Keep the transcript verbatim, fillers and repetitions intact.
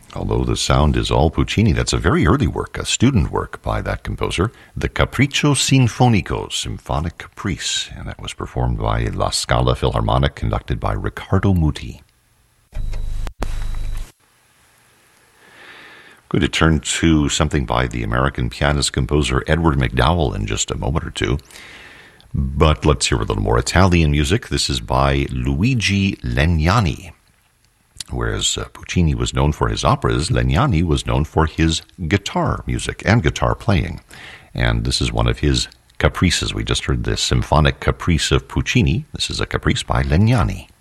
Although the sound is all Puccini, that's a very early work, a student work by that composer, the Capriccio Sinfonico, Symphonic Caprice, and that was performed by La Scala Philharmonic, conducted by Riccardo Muti. Going to turn to something by the American pianist-composer Edward MacDowell in just a moment or two. But let's hear a little more Italian music. This is by Luigi Legnani. Whereas uh, Puccini was known for his operas, Legnani was known for his guitar music and guitar playing. And this is one of his caprices. We just heard the Symphonic Caprice of Puccini. This is a caprice by Legnani.